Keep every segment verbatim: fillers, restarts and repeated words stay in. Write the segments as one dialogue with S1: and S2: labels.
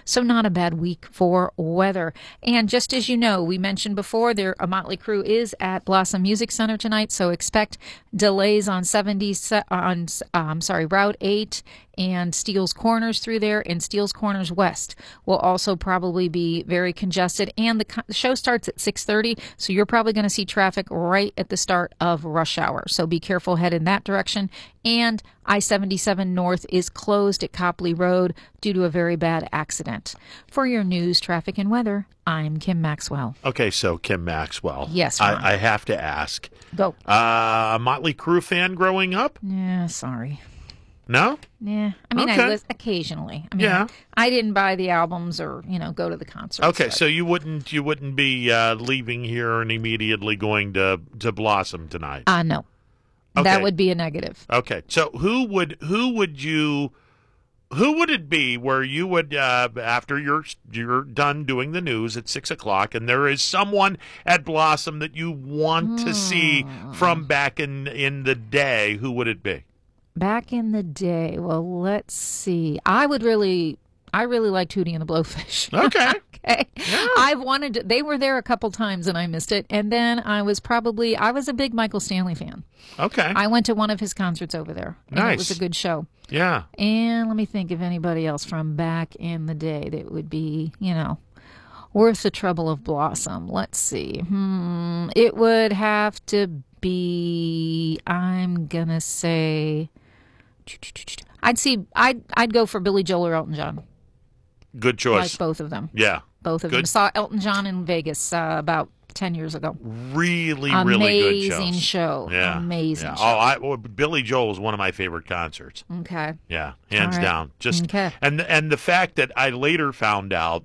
S1: So not a bad week for weather. And just as you know, we mentioned before, there a Motley Crue is at Blossom Music Center tonight, so expect delays on seventy on um, sorry Route eight and Steele's Corners through there, and Steele's Corners West will also probably be very congested. And the, the show starts at six thirty, so you're probably going to see traffic right at the start of rush hour. So be careful, head in that direction. And I seventy-seven North is closed at Copley Road due to a very bad accident. For your news, traffic, and weather, I'm Kim Maxwell.
S2: Okay, so Kim Maxwell.
S1: Yes, Ron.
S2: I, I have to ask.
S1: Go.
S2: Uh, a Motley Crue fan growing up?
S1: Yeah, sorry.
S2: No?
S1: Yeah. I mean,
S2: Okay.
S1: I list occasionally. I mean,
S2: Yeah.
S1: I didn't buy the albums or, you know, go to the concerts.
S2: Okay,
S1: but-
S2: so you wouldn't you wouldn't be uh, leaving here and immediately going to, to Blossom tonight?
S1: Uh, no.
S2: Okay.
S1: That would be a negative.
S2: Okay, so who would who would you who would it be where you would uh, after you're you're done doing the news at six o'clock and there is someone at Blossom that you want to see from back in in the day? Who would it be?
S1: Back in the day, well, let's see. I would really, I really liked Hootie and the Blowfish.
S2: Okay.
S1: Okay.
S2: Yeah.
S1: I've wanted to, they were there a couple times and I missed it. And then I was probably, I was a big Michael Stanley fan.
S2: Okay.
S1: I went to one of his concerts over there. And
S2: Nice.
S1: It was a good show.
S2: Yeah.
S1: And let me think of anybody else from back in the day that would be, you know, worth the trouble of Blossom. Let's see. Hmm. It would have to be, I'm going to say, I'd see, I'd, I'd go for Billy Joel or Elton John.
S2: Good choice.
S1: Like both of them.
S2: Yeah.
S1: Both of
S2: Good.
S1: them. Saw Elton John in Vegas uh, about ten years ago.
S2: Really, really good shows.
S1: Amazing show.
S2: Yeah.
S1: Amazing
S2: Yeah.
S1: show.
S2: Oh, I, well, Billy Joel is one of my favorite concerts.
S1: Okay.
S2: Yeah, hands
S1: All right.
S2: down. Just
S1: Okay.
S2: and and the fact that I later found out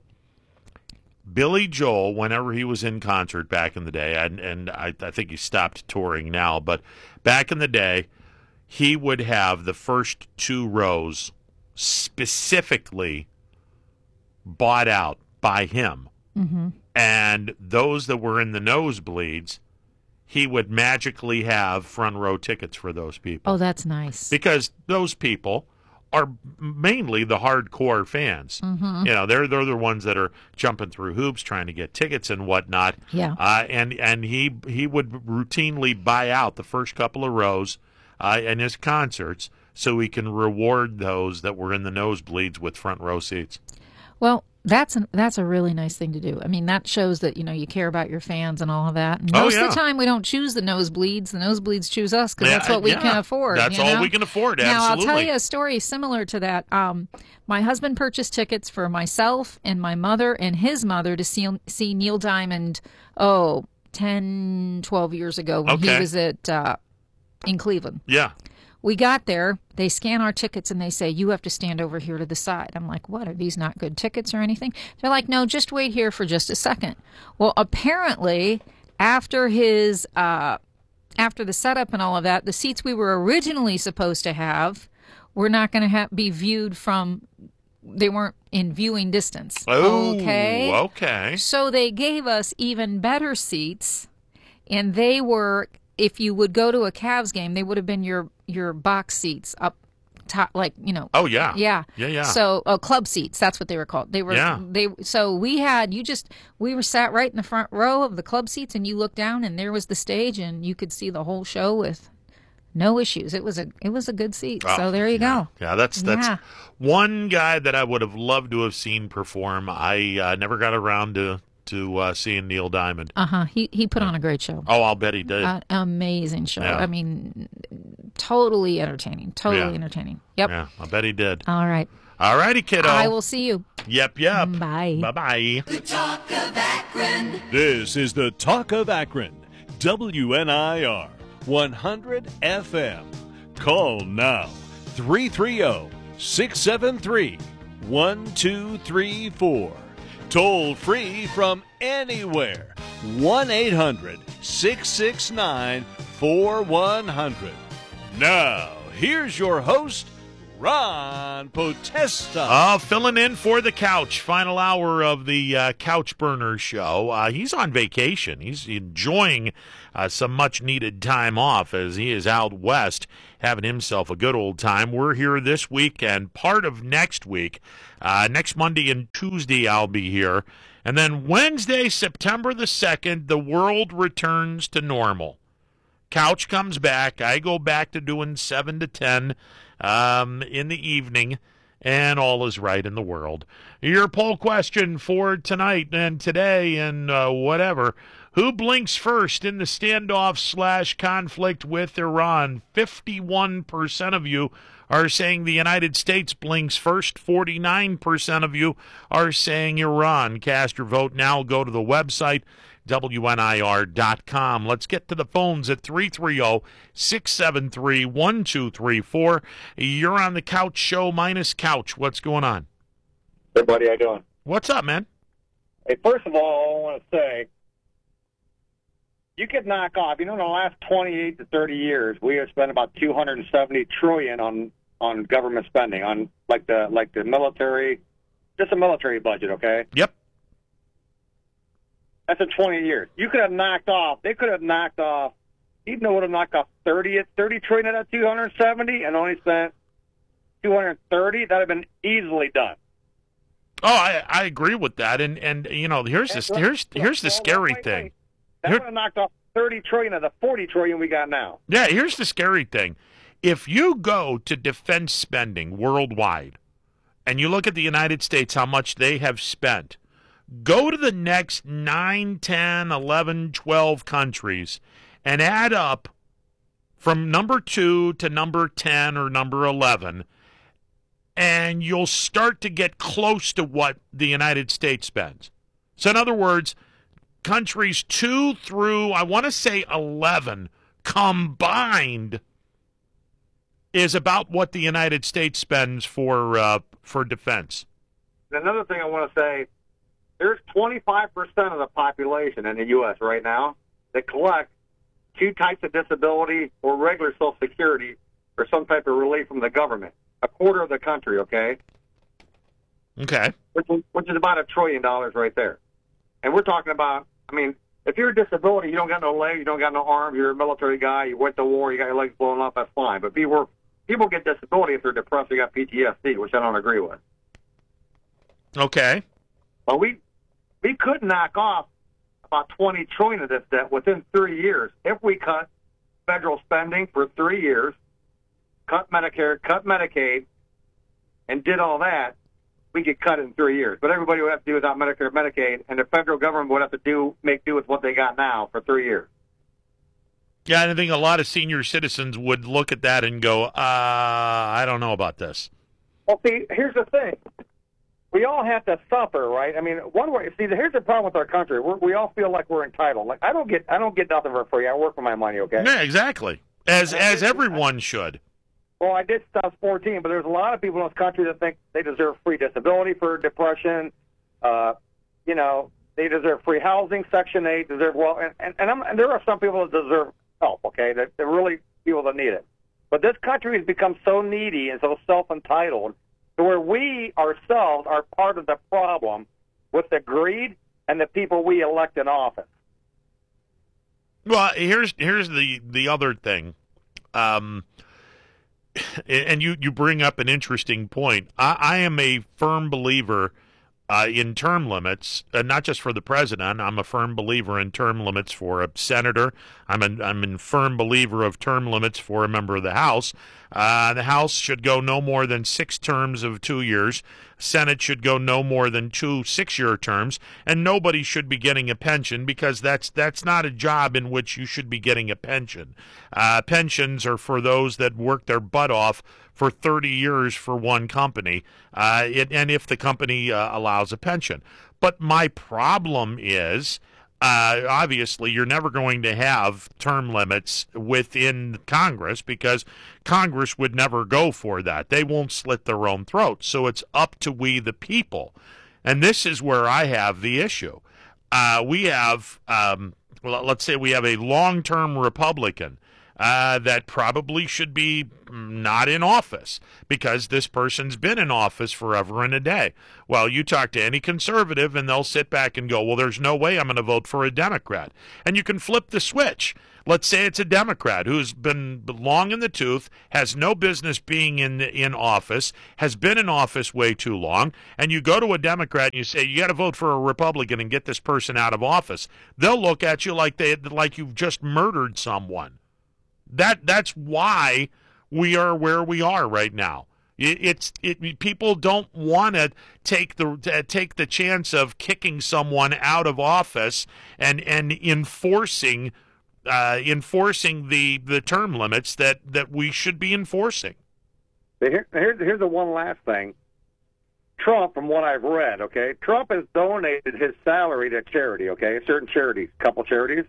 S2: Billy Joel, whenever he was in concert back in the day, and and I, I think he stopped touring now, but back in the day, he would have the first two rows specifically bought out by him.
S1: Mm-hmm.
S2: And those that were in the nosebleeds, he would magically have front row tickets for those people.
S1: Oh, that's nice.
S2: Because those people are mainly the hardcore fans.
S1: Mm-hmm.
S2: You know, they're they're the ones that are jumping through hoops trying to get tickets and whatnot.
S1: Yeah.
S2: Uh, and and he he would routinely buy out the first couple of rows uh, in his concerts so he can reward those that were in the nosebleeds with front row seats.
S1: Well, that's a, that's a really nice thing to do. I mean, that shows that, you know, you care about your fans and all of that. And
S2: Oh,
S1: most
S2: yeah.
S1: of the time, we don't choose the nosebleeds. The nosebleeds choose us because
S2: Yeah,
S1: that's what we
S2: yeah.
S1: can afford.
S2: That's
S1: you
S2: all
S1: know?
S2: we can afford,
S1: Now,
S2: absolutely.
S1: I'll tell you a story similar to that. Um, my husband purchased tickets for myself and my mother and his mother to see, see Neil Diamond, oh, ten, twelve years ago when
S2: Okay.
S1: he was at uh, in Cleveland.
S2: Yeah.
S1: We got there, they scan our tickets, and they say, you have to stand over here to the side. I'm like, what, are these not good tickets or anything? They're like, no, just wait here for just a second. Well, apparently, after his, uh, after the setup and all of that, the seats we were originally supposed to have were not going to ha- be viewed from, they weren't in viewing distance.
S2: Oh,
S1: okay.
S2: okay.
S1: So they gave us even better seats, and they were, if you would go to a Cavs game, they would have been your your box seats up top, like, you know.
S2: Oh, yeah.
S1: Yeah.
S2: Yeah, yeah.
S1: So uh, club seats, that's what they were called. They were.
S2: Yeah.
S1: They so we had you just we were sat right in the front row of the club seats, and you looked down, and there was the stage, and you could see the whole show with no issues. It was a it was a good seat.
S2: Oh,
S1: so there you
S2: yeah.
S1: go.
S2: Yeah, that's that's
S1: Yeah.
S2: one guy that I would have loved to have seen perform. I uh, never got around to to uh, seeing Neil Diamond.
S1: Uh huh. He he put on a great show.
S2: Oh, I'll bet he did.
S1: An amazing show.
S2: Yeah.
S1: I mean, totally entertaining. Totally
S2: Yeah.
S1: entertaining. Yep.
S2: Yeah, I bet he did.
S1: All right.
S2: All righty, kiddo.
S1: I will see you.
S2: Yep, yep.
S1: Bye.
S2: Bye-bye.
S3: The Talk of Akron.
S4: This is the Talk of Akron, W N I R one hundred F M. Call now, three three zero, six seven three, one two three four. Toll free from anywhere, one eight hundred, six six nine, four one zero zero. Now, here's your host, Ron Potesta.
S2: Uh, filling in for the couch. Final hour of the uh, Couch Burner show. Uh, he's on vacation. He's enjoying uh, some much-needed time off as he is out west having himself a good old time. We're here this week and part of next week. Uh, next Monday and Tuesday I'll be here. And then Wednesday, September the second, the world returns to normal. Couch comes back. I go back to doing seven to ten um, in the evening, and all is right in the world. Your poll question for tonight and today and uh, whatever. Who blinks first in the standoff slash conflict with Iran? fifty-one percent of you are saying the United States blinks first. forty-nine percent of you are saying Iran. Cast your vote now. Go to the website, W N I R dot com. Let's get to the phones at three three zero, six seven three, one two three four. You're on the Couch Show minus Couch. What's going on?
S5: Hey, buddy, how you doing?
S2: What's up, man?
S5: Hey, first of all, I want to say, you could knock off, you know, in the last twenty-eight to thirty years, we have spent about two hundred seventy trillion dollars on, on government spending, on like the like the military, just a military budget, okay?
S2: Yep.
S5: That's in twenty years. You could have knocked off, they could have knocked off, even though would have knocked off thirty, thirty trillion out of two hundred seventy and only spent two hundred thirty, that would have been easily done.
S2: Oh, I, I agree with that. And, and you know, here's the, here's, here's the scary thing.
S5: That would have knocked off thirty trillion of the forty trillion we got now.
S2: Yeah, here's the scary thing. If you go to defense spending worldwide and you look at the United States, how much they have spent, go to the next nine, ten, eleven, twelve countries and add up from number two to number ten or number eleven, and you'll start to get close to what the United States spends. So in other words, countries two through, I want to say eleven, combined is about what the United States spends for uh, for defense.
S5: Another thing I want to say, there's twenty-five percent of the population in the U S right now that collect two types of disability or regular Social Security or some type of relief from the government. A quarter of the country, okay?
S2: Okay.
S5: Which is, which is about a trillion dollars right there. And we're talking about, I mean, if you're a disability, you don't got no legs, you don't got no arms, you're a military guy, you went to war, you got your legs blown off, that's fine. But people, people get disability if they're depressed or got P T S D, which I don't agree with.
S2: Okay.
S5: Well, we we could knock off about twenty trillion dollars of this debt within three years if we cut federal spending for three years, cut Medicare, cut Medicaid, and did all that. We could cut it in three years. But everybody would have to do without Medicare and Medicaid, and the federal government would have to do make do with what they got now for three years.
S2: Yeah, and I think a lot of senior citizens would look at that and go, uh, I don't know about this.
S5: Well, see, here's the thing. We all have to suffer, right? I mean, one way. See, here's the problem with our country. We're, we all feel like we're entitled. Like I don't get, I don't get nothing for free. I work for my money, okay?
S2: Yeah, exactly. As as everyone should.
S5: Well, I did stuff fourteen, but there's a lot of people in this country that think they deserve free disability for depression. Uh, you know, they deserve free housing, Section eight, deserve well, and and, and, I'm, and there are some people that deserve help. Okay, that they're really people that need it. But this country has become so needy and so self-entitled to where we ourselves are part of the problem with the greed and the people we elect in office.
S2: Well, here's here's the the other thing. Um, and you, you bring up an interesting point. I, I am a firm believer uh, in term limits, uh, not just for the president. I'm a firm believer in term limits for a senator. I'm a, I'm a firm believer of term limits for a member of the House. Uh, the House should go no more than six terms of two years. Senate should go no more than two six-year terms, and nobody should be getting a pension because that's that's not a job in which you should be getting a pension. Uh, pensions are for those that work their butt off for thirty years for one company, uh, it, and if the company uh, allows a pension. But my problem is, Uh, obviously, you're never going to have term limits within Congress because Congress would never go for that. They won't slit their own throats. So it's up to we, the people. And this is where I have the issue. Uh, we have, um, well, let's say we have a long-term Republican uh, that probably should be not in office because this person's been in office forever and a day. Well, you talk to any conservative and they'll sit back and go, well, there's no way I'm going to vote for a Democrat. And you can flip the switch. Let's say it's a Democrat who's been long in the tooth, has no business being in in office, has been in office way too long, and you go to a Democrat and you say, you got to vote for a Republican and get this person out of office. They'll look at you like they like you've just murdered someone. That that's why we are where we are right now. It, it's it, people don't want to take the uh, take the chance of kicking someone out of office and and enforcing uh, enforcing the, the term limits that, that we should be enforcing.
S5: Here, here's here's the one last thing. Trump, from what I've read, okay, Trump has donated his salary to charity, okay, certain charities, couple charities.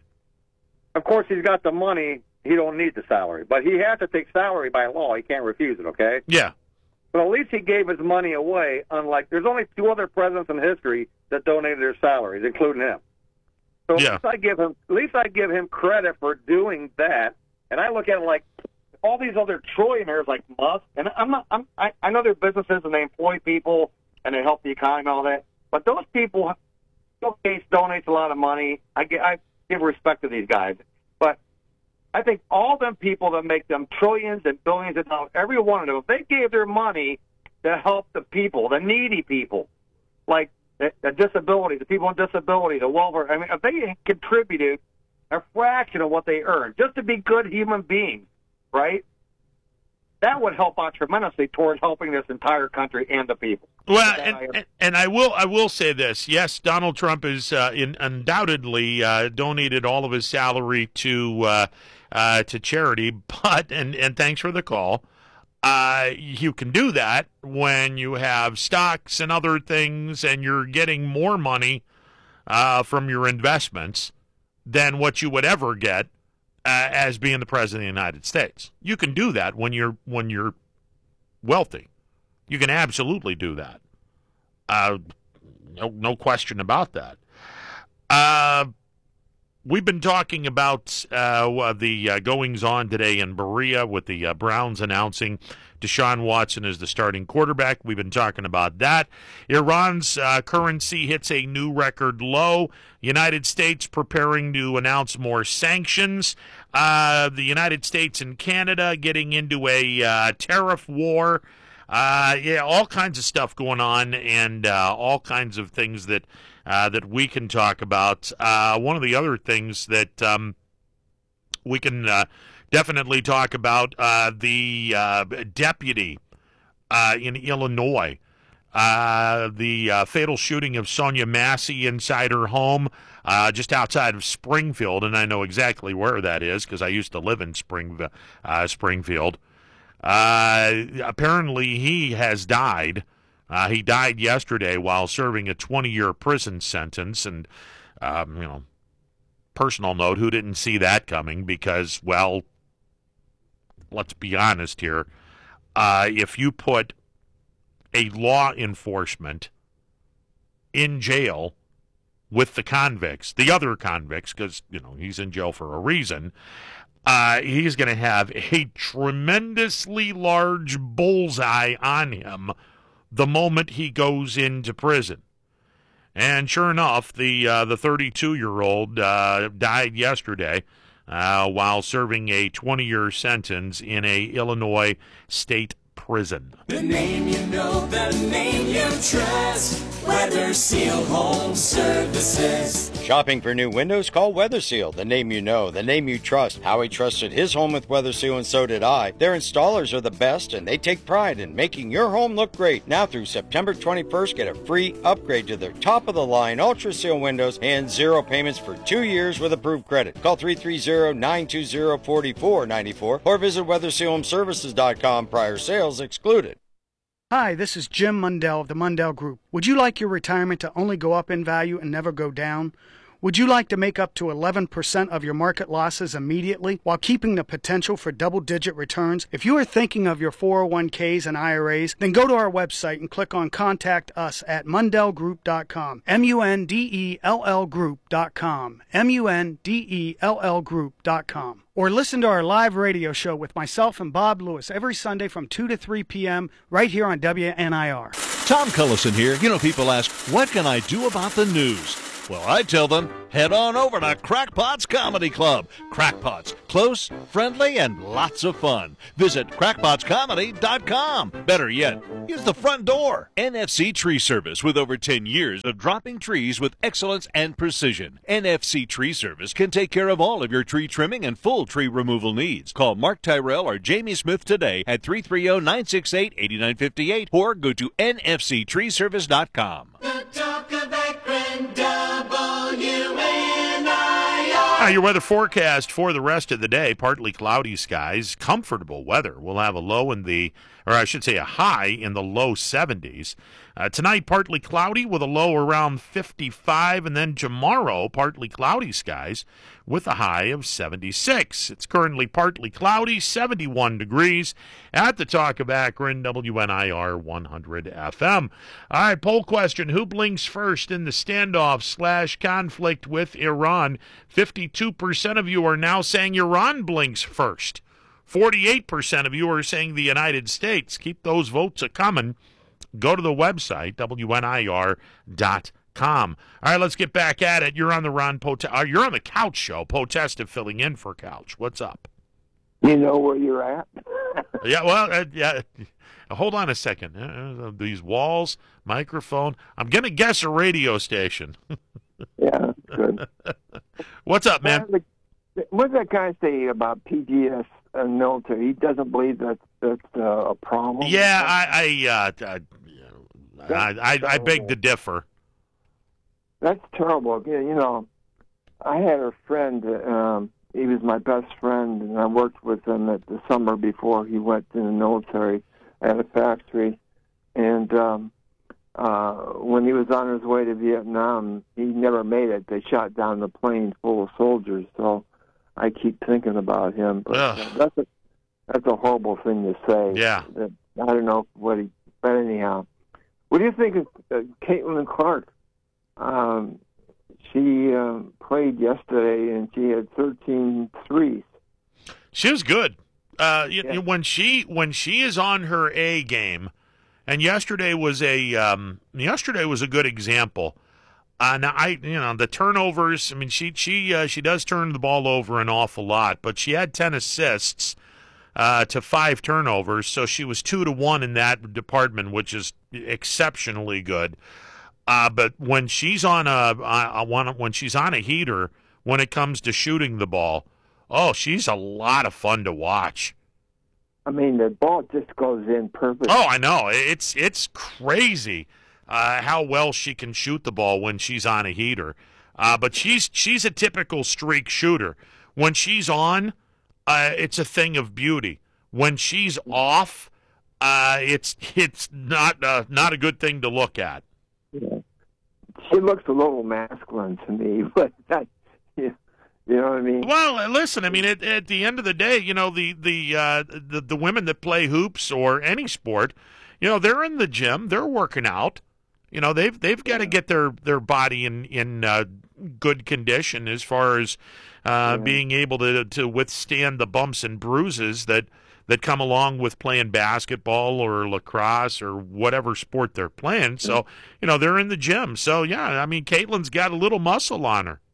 S5: Of course, he's got the money. He don't need the salary, but he has to take salary by law. He can't refuse it, okay?
S2: Yeah.
S5: But at least he gave his money away, unlike there's only two other presidents in history that donated their salaries, including him. So
S2: yeah.
S5: at least I give him at least I give him credit for doing that. And I look at it like all these other trillionaires like Musk, and I'm not I'm I, I know they're businesses and they employ people and they help the economy and all that. But those people Bill Gates donates a lot of money. I give, I give respect to these guys. But I think all them people that make them trillions and billions of dollars, every one of them, if they gave their money to help the people, the needy people, like the, the disability, the people with disability, the welfare, I mean, if they contributed a fraction of what they earn just to be good human beings, right, that would help out tremendously towards helping this entire country and the people.
S2: Well, and, and, and I will I will say this. Yes, Donald Trump has uh, in, undoubtedly uh, donated all of his salary to uh, uh, to charity, but, and, and thanks for the call, uh, you can do that when you have stocks and other things and you're getting more money uh, from your investments than what you would ever get uh, as being the president of the United States. You can do that when you're when you're wealthy. You can absolutely do that. Uh, no, no question about that. Uh, we've been talking about uh, the uh, goings-on today in Berea with the uh, Browns announcing Deshaun Watson as the starting quarterback. We've been talking about that. Iran's uh, currency hits a new record low. United States preparing to announce more sanctions. Uh, the United States and Canada getting into a uh, tariff war. Uh, yeah, all kinds of stuff going on, and uh, all kinds of things that uh, that we can talk about. Uh, one of the other things that um, we can uh, definitely talk about, uh, the uh, deputy uh, in Illinois, uh, the uh, fatal shooting of Sonia Massey inside her home uh, just outside of Springfield, and I know exactly where that is because I used to live in Spring, uh, Springfield. Uh, apparently he has died. Uh, he died yesterday while serving a twenty-year prison sentence. And, um, you know, personal note, who didn't see that coming? Because, well, let's be honest here. Uh, if you put a law enforcement in jail with the convicts, the other convicts, because, you know, he's in jail for a reason, Uh, he's going to have a tremendously large bullseye on him the moment he goes into prison. And sure enough, the uh, the thirty-two-year-old uh, died yesterday uh, while serving a twenty-year sentence in a Illinois state prison.
S3: The name you know, the name you trust. Weather Seal Home Services.
S6: Shopping for new windows? Call Weather Seal. The name you know, the name you trust. Howie trusted his home with Weather Seal, and so did I. Their installers are the best, and they take pride in making your home look great. Now through September twenty-first, get a free upgrade to their top-of-the-line Ultra Seal windows and zero payments for two years with approved credit. Call three three zero, nine two zero, four four nine four or visit weather seal home services dot com. Prior sales excluded.
S7: Hi, this is Jim Mundell of the Mundell Group. Would you like your retirement to only go up in value and never go down? Would you like to make up to eleven percent of your market losses immediately while keeping the potential for double-digit returns? If you are thinking of your four oh one k's and I R As, then go to our website and click on Contact Us at mundell group dot com. M U N D E L L group dot com. M U N D E L L group dot com. Or listen to our live radio show with myself and Bob Lewis every Sunday from two to three p.m. right here on W N I R.
S4: Tom Cullison here. You know, people ask, what can I do about the news? Well, I tell them, head on over to Crackpots Comedy Club. Crackpots, close, friendly, and lots of fun. Visit crackpots comedy dot com. Better yet, use the front door. N F C Tree Service, with over ten years of dropping trees with excellence and precision. N F C Tree Service can take care of all of your tree trimming and full tree removal needs. Call Mark Tyrell or Jamie Smith today at three three zero, nine six eight, eight nine five eight or go to N F C tree service dot com.
S3: The talk of Akron, W N I R.
S2: Uh, your weather forecast for the rest of the day, partly cloudy skies, comfortable weather. We'll have a low in the, or I should say a high in the low seventies. Uh, tonight, partly cloudy with a low around fifty-five, and then tomorrow, partly cloudy skies with a high of seventy-six. It's currently partly cloudy, seventy-one degrees at the Talk of Akron, W N I R one hundred F M. All right, poll question, who blinks first in the standoff slash conflict with Iran? fifty-two percent of you are now saying Iran blinks first. forty-eight percent of you are saying the United States. Keep those votes a-coming. Go to the website, W N I R dot com. All right, let's get back at it. You're on the Ron Pot- uh, You're on the Couch Show. Potesta filling in for Couch. What's up?
S8: You know where you're at?
S2: yeah, well, uh, yeah. Hold on a second. Uh, these walls, microphone. I'm going to guess a radio station.
S8: Yeah, good.
S2: What's up, man?
S8: What's that guy say about P G S and military? He doesn't believe that that's uh, a problem.
S2: Yeah, I, I, uh, I, I, I beg to differ.
S8: That's terrible. You know, I had a friend. Um, he was my best friend, and I worked with him at the summer before he went in the military at a factory. And um, uh, when he was on his way to Vietnam, he never made it. They shot down the plane full of soldiers. So I keep thinking about him. But uh, that's a that's a horrible thing to say.
S2: Yeah.
S8: That, I don't know what he. But anyhow, what do you think of uh, Caitlin Clark? Um, she um, played yesterday, and she had thirteen threes.
S2: She was good. Uh,
S8: Yeah.
S2: When she when she is on her A game, and yesterday was a um, yesterday was a good example. Uh, now I you know the turnovers. I mean she she uh, she does turn the ball over an awful lot, but she had ten assists uh, to five turnovers, so she was two to one in that department, which is exceptionally good. Uh, but when she's on a, a, a when she's on a heater, when it comes to shooting the ball, oh, she's a lot of fun to watch.
S8: I mean, the ball just goes in perfect.
S2: Oh, I know. It's it's crazy uh, how well she can shoot the ball when she's on a heater. Uh, but she's she's a typical streak shooter. When she's on, uh, it's a thing of beauty. When she's off, uh, it's it's not uh, not a good thing to look at.
S8: Yeah. She looks a little masculine to me, but that, you know what I mean?
S2: Well, listen, I mean, at, at the end of the day, you know, the the, uh, the the women that play hoops or any sport, you know, they're in the gym, they're working out. You know, they've they've got to get their, their body in in uh, good condition as far as uh,
S8: Yeah.
S2: being able to to withstand the bumps and bruises that. that come along with playing basketball or lacrosse or whatever sport they're playing. So, you know, they're in the gym. So, yeah, I mean, Caitlin's got a little muscle on her.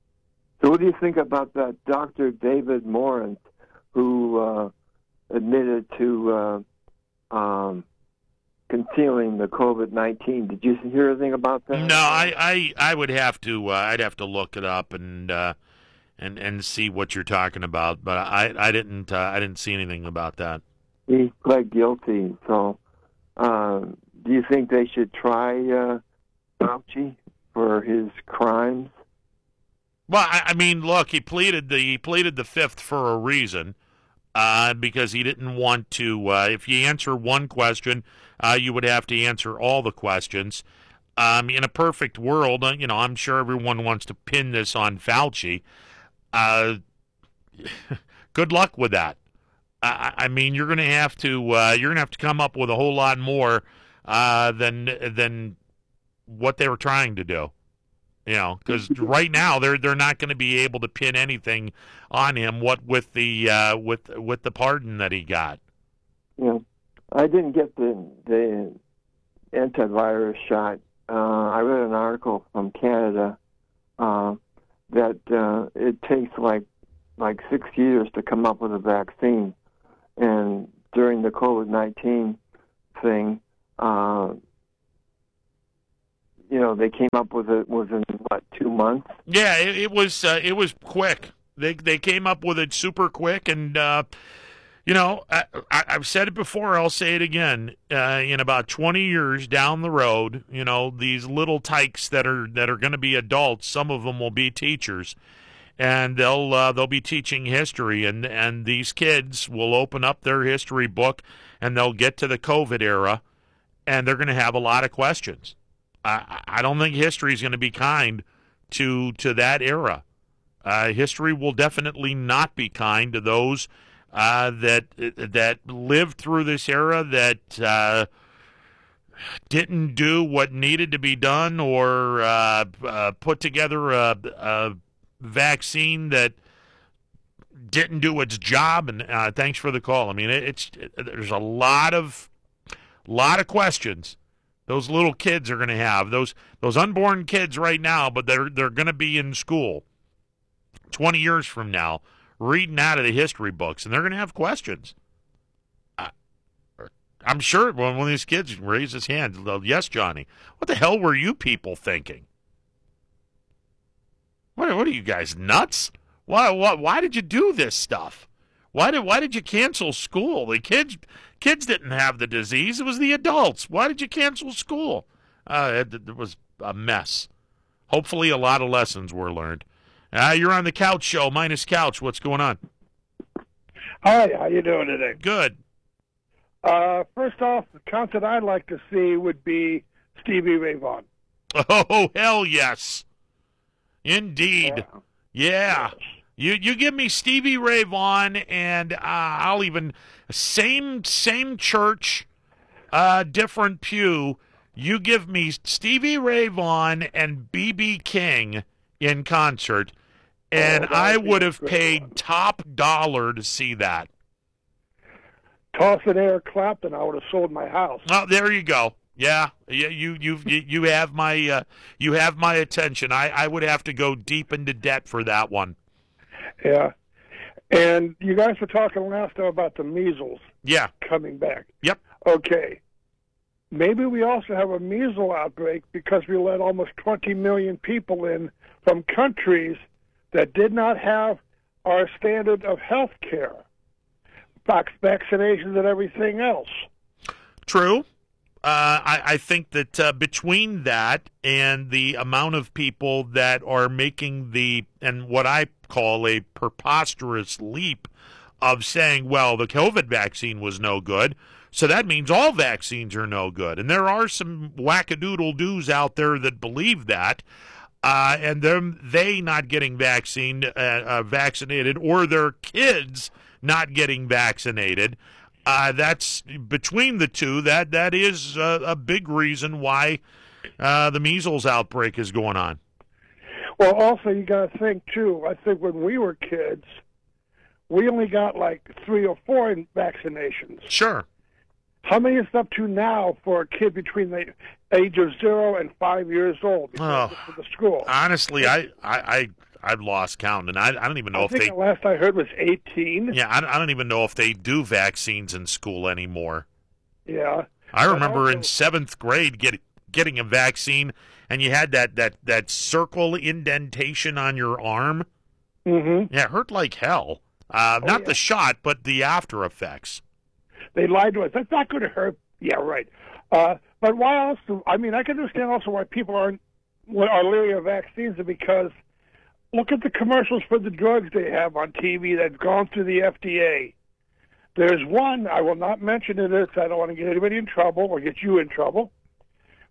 S8: So what do you think about that Doctor David Morin, who uh, admitted to uh, um, concealing the COVID nineteen? Did you hear anything about that?
S2: No, I, I, I would have to, uh, I'd have to look it up and, uh, and and see what you're talking about, but I I didn't uh, I didn't see anything about that.
S8: He pled guilty. So, uh, do you think they should try uh, Fauci for his crimes?
S2: Well, I, I mean, look, he pleaded the he pleaded the fifth for a reason, uh, because he didn't want to. Uh, if you answer one question, uh, you would have to answer all the questions. Um, in a perfect world, uh, you know, I'm sure everyone wants to pin this on Fauci. Uh, good luck with that. I, I mean, you're going to have to uh, you're going to have to come up with a whole lot more uh, than than what they were trying to do. You know, because right now they're they're not going to be able to pin anything on him. What with the uh, with with the pardon that he got.
S8: Yeah, I didn't get the the antivirus shot. Uh, I read an article from Canada uh, that uh, it takes like like six years to come up with a vaccine, and during the COVID nineteen thing, uh, you know, they came up with it within what two months.
S2: Yeah, it, it was uh, it was quick. They they came up with it super quick, and uh, you know, I, I, I've said it before. I'll say it again. Uh, in about twenty years down the road, you know, these little tykes that are that are going to be adults. Some of them will be teachers, and they'll uh, they'll be teaching history, and and these kids will open up their history book, and they'll get to the COVID era, and they're going to have a lot of questions. I, I don't think history is going to be kind to to that era. Uh, history will definitely not be kind to those uh, that that lived through this era, that uh, didn't do what needed to be done, or uh, uh, put together a, a vaccine that didn't do its job. And uh, thanks for the call. I mean, it, it's it, there's a lot of lot of questions those little kids are going to have, those those unborn kids right now, but they're they're going to be in school twenty years from now, reading out of the history books, and they're going to have questions. I, I'm sure when one of these kids raise his hand, they'll, yes, Johnny, what the hell were you people thinking? What, what are you guys, nuts? Why, why why did you do this stuff? Why did why did you cancel school? The kids kids didn't have the disease. It was the adults. Why did you cancel school? Uh, it, it was a mess. Hopefully a lot of lessons were learned. Uh, you're on the Couch Show, minus Couch. What's going on?
S9: Hi, how you doing today?
S2: Good.
S9: Uh, first off, the concert I'd like to see would be Stevie Ray Vaughan.
S2: Oh, hell yes. Indeed. Yeah. yeah. You you give me Stevie Ray Vaughan, and uh, I'll even same same church, uh, different pew. You give me Stevie Ray Vaughan and B B King in concert, and oh, I would have paid one. top dollar to see that.
S9: Toss an Eric Clapton, I would have sold my house.
S2: Oh, there you go. Yeah, you you you you have my uh, you have my attention. I, I would have to go deep into debt for that one.
S9: Yeah, and you guys were talking last time about the measles.
S2: Yeah,
S9: coming back.
S2: Yep.
S9: Okay. Maybe we also have a measles outbreak because we let almost twenty million people in from countries that did not have our standard of health care, vaccinations and everything else.
S2: True. Uh, I, I think that uh, between that and the amount of people that are making the, and what I call a preposterous leap of saying, well, the COVID vaccine was no good, so that means all vaccines are no good. And there are some wackadoodle-doos out there that believe that, uh, and them they not getting vaccine, uh, uh, vaccinated, or their kids not getting vaccinated. Uh, that's between the two. That that is a, a big reason why uh, the measles outbreak is going on.
S9: Well, also you got to think too. I think when we were kids, we only got like three or four vaccinations.
S2: Sure.
S9: How many is it up to now for a kid between the age of zero and five years old?
S2: Oh,
S9: the school.
S2: Honestly, I I. I I've lost count, and I, I don't even know
S9: I
S2: if
S9: think
S2: they.
S9: The last I heard was eighteen.
S2: Yeah, I, I don't even know if they do vaccines in school anymore.
S9: Yeah,
S2: I remember
S9: also,
S2: in seventh grade get, getting a vaccine, and you had that, that, that circle indentation on your arm.
S9: Mm-hmm.
S2: Yeah, it hurt like hell. Uh,
S9: oh,
S2: not
S9: yeah.
S2: the shot, but the after effects.
S9: They lied to us. That's not going to hurt. Yeah, right. Uh, but why else? Do, I mean, I can understand also why people aren't are leery of vaccines, because. Look at the commercials for the drugs they have on T V that's gone through the F D A. There's one, I will not mention it, I don't want to get anybody in trouble or get you in trouble,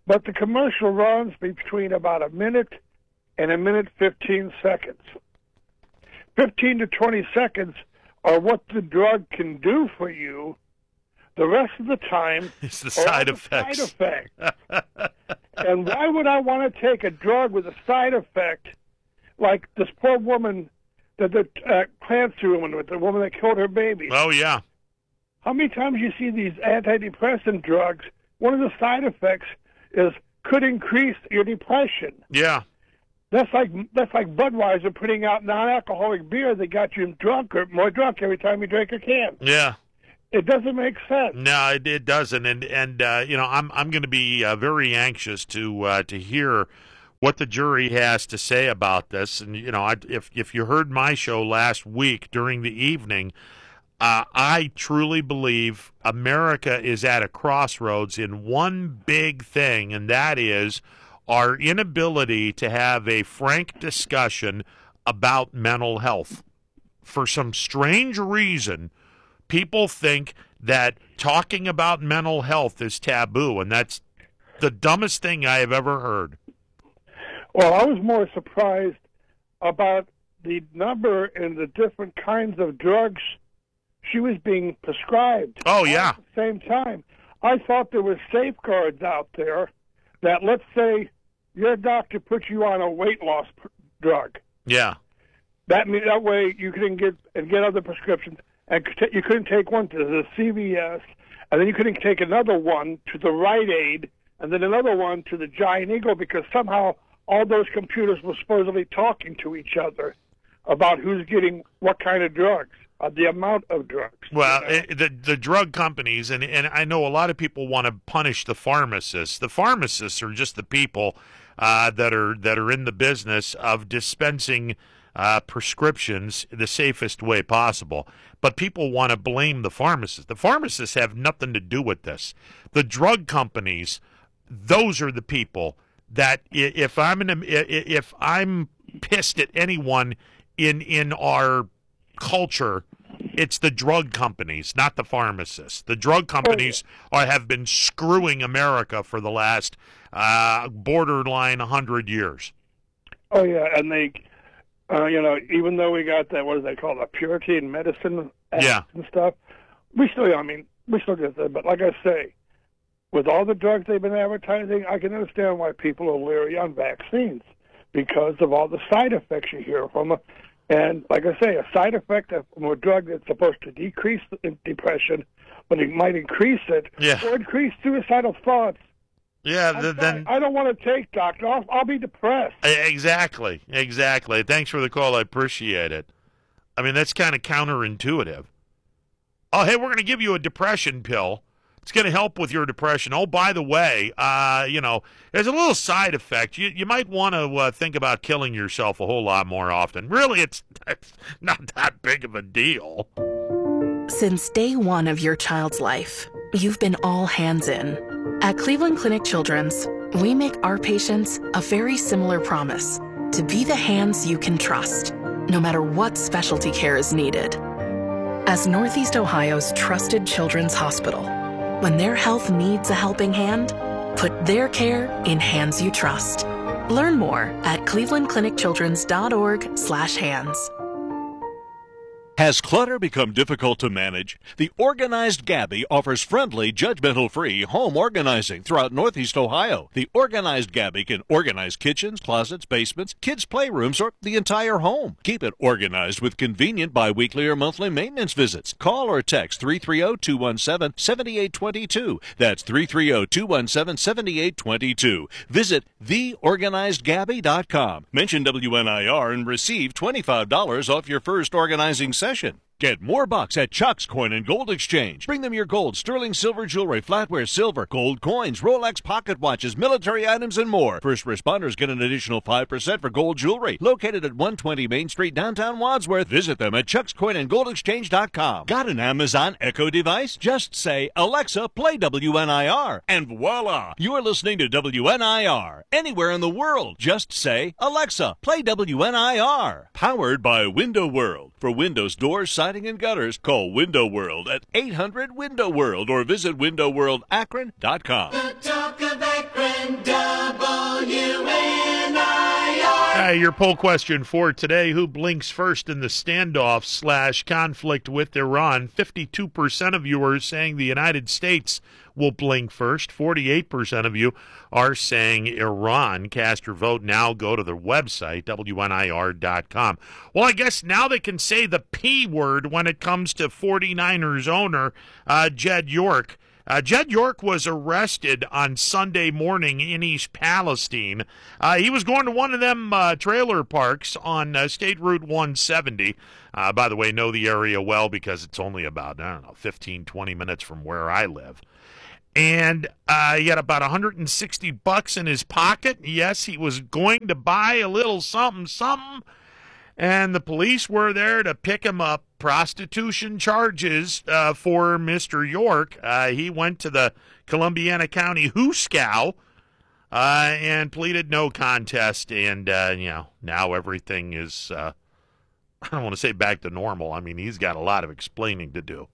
S9: but the commercial runs between about a minute and a minute fifteen seconds. fifteen to twenty seconds are what the drug can do for you. The rest of the time
S2: it's the side
S9: the
S2: effects.
S9: Side effects. And why would I want to take a drug with a side effect like this poor woman, the, the uh, cancer woman, with the woman that killed her baby?
S2: Oh, yeah.
S9: How many times you see these antidepressant drugs, one of the side effects is could increase your depression.
S2: Yeah.
S9: That's like that's like Budweiser putting out non-alcoholic beer that got you drunk or more drunk every time you drink a can.
S2: Yeah.
S9: It doesn't make sense.
S2: No, it, it doesn't, and and uh, you know, I'm I'm going to be uh, very anxious to uh, to hear what the jury has to say about this. And you know, I, if if you heard my show last week during the evening, uh, I truly believe America is at a crossroads in one big thing, and that is our inability to have a frank discussion about mental health. For some strange reason, people think that talking about mental health is taboo, and that's the dumbest thing I have ever heard.
S9: Well, I was more surprised about the number and the different kinds of drugs she was being prescribed.
S2: Oh, yeah.
S9: At the same time, I thought there were safeguards out there that, let's say, your doctor puts you on a weight loss pr- drug.
S2: Yeah.
S9: That mean, that way you can get and get other prescriptions. And you couldn't take one to the C V S, and then you couldn't take another one to the Rite Aid, and then another one to the Giant Eagle, because somehow all those computers were supposedly talking to each other about who's getting what kind of drugs, uh, the amount of drugs.
S2: Well,
S9: you know?
S2: it, the the drug companies, and, and I know a lot of people want to punish the pharmacists. The pharmacists are just the people uh, that are that are in the business of dispensing uh, prescriptions the safest way possible. But people want to blame the pharmacists. The pharmacists have nothing to do with this. The drug companies, those are the people that if I'm in a, if I'm pissed at anyone in in our culture, it's the drug companies, not the pharmacists. The drug companies are, have been screwing America for the last uh, borderline one hundred years.
S9: Oh, yeah, and they... Uh, you know, even though we got that, what do they call it, purity in medicine
S2: yeah.
S9: and stuff, we still, I mean, we still get that. But like I say, with all the drugs they've been advertising, I can understand why people are leery on vaccines because of all the side effects you hear from them. And like I say, a side effect from a drug that's supposed to decrease the depression, but it might increase it
S2: yeah.
S9: or increase suicidal thoughts.
S2: Yeah, the, then
S9: I don't want to take, doctor. I'll, I'll be depressed.
S2: Exactly, exactly. Thanks for the call. I appreciate it. I mean, that's kind of counterintuitive. Oh, hey, we're going to give you a depression pill. It's going to help with your depression. Oh, by the way, uh, you know, there's a little side effect. You you might want to uh, think about killing yourself a whole lot more often. Really, it's, it's not that big of a deal.
S10: Since day one of your child's life, you've been all hands in. At Cleveland Clinic Children's, we make our patients a very similar promise to be the hands you can trust, no matter what specialty care is needed. As Northeast Ohio's trusted children's hospital, when their health needs a helping hand, put their care in hands you trust. Learn more at cleveland clinic children's dot org slash hands.
S4: Has clutter become difficult to manage? The Organized Gabby offers friendly, judgmental-free home organizing throughout Northeast Ohio. The Organized Gabby can organize kitchens, closets, basements, kids' playrooms, or the entire home. Keep it organized with convenient bi-weekly or monthly maintenance visits. Call or text three three zero, two one seven, seven eight two two. That's three three zero, two one seven, seven eight two two. Visit the organized gabby dot com. Mention W N I R and receive twenty-five dollars off your first organizing session. Get more bucks at Chuck's Coin and Gold Exchange. Bring them your gold, sterling silver jewelry, flatware silver, gold coins, Rolex pocket watches, military items, and more. First responders get an additional five percent for gold jewelry. Located at one twenty Main Street, downtown Wadsworth. Visit them at chucks coin and gold exchange dot com. Got an Amazon Echo device? Just say, Alexa, play W N I R. And voila! You're listening to W N I R. Anywhere in the world. Just say, Alexa, play W N I R. Powered by Window World. For windows, doors, siding, and gutters, call Window World at eight hundred window world or visit window world akron dot com.
S3: The talk of Akron on W N I R.
S2: Uh, your poll question for today: who blinks first in the standoff slash conflict with Iran? fifty-two percent of you are saying the United States will blink first. forty-eight percent of you are saying Iran. Cast your vote now. Go to the website, W N I R dot com. Well, I guess now they can say the P word when it comes to forty-niners owner uh, Jed York. Uh, Jed York was arrested on Sunday morning in East Palestine. Uh, he was going to one of them uh, trailer parks on uh, State Route one seventy. Uh, by the way, know the area well because it's only about, I don't know, fifteen, twenty minutes from where I live. And uh, he had about one hundred sixty bucks in his pocket. Yes, he was going to buy a little something, something. And the police were there to pick him up. Prostitution charges uh, for Mister York. Uh, he went to the Columbiana County Hooscow uh, and pleaded no contest. And, uh, you know, now everything is, uh, I don't want to say back to normal. I mean, he's got a lot of explaining to do.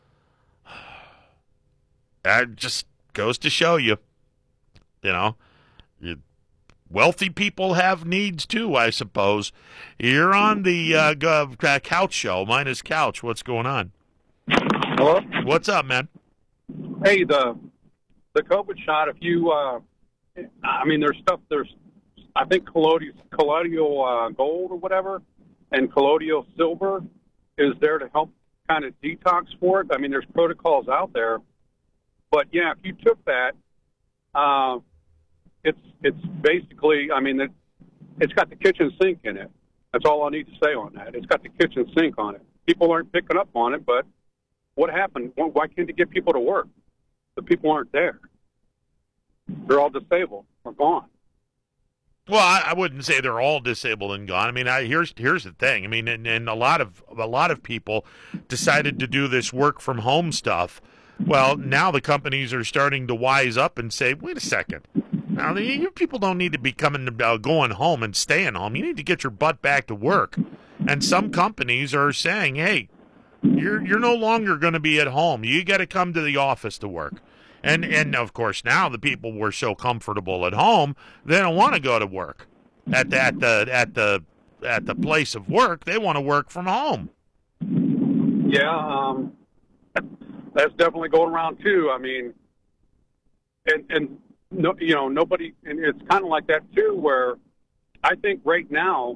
S2: That just goes to show you, you know, you wealthy people have needs too, I suppose. You're on the uh, uh, Couch Show, minus Couch. What's going on?
S11: Hello?
S2: What's up, man?
S11: Hey, the the COVID shot, if you, uh, I mean, there's stuff, there's, I think colloidal, colloidal uh, gold or whatever, and colloidal silver is there to help kind of detox for it. I mean, there's protocols out there. But, yeah, if you took that, uh, It's it's basically, I mean, it, it's got the kitchen sink in it. That's all I need to say on that. It's got the kitchen sink on it. People aren't picking up on it, but what happened? Why can't you get people to work? The people aren't there. They're all disabled or gone.
S2: Well, I, I wouldn't say they're all disabled and gone. I mean, I, here's here's the thing. I mean, and, and a lot of a lot of people decided to do this work from home stuff. Well, now the companies are starting to wise up and say, wait a second. Now, the, you people don't need to be coming, uh, going home and staying home. You need to get your butt back to work. And some companies are saying, hey, you're you're no longer going to be at home. You got to come to the office to work. And, and, of course, now the people were so comfortable at home, they don't want to go to work. At the, at the, at the, at the place of work, they want to work from home.
S11: Yeah, um, that's definitely going around, too. I mean, and, and no, you know, nobody, and it's kind of like that, too, where I think right now